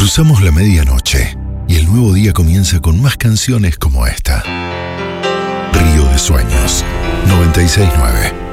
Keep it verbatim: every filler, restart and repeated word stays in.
Cruzamos la medianoche y el nuevo día comienza con más canciones como esta. Río de Sueños, noventa y seis punto nueve.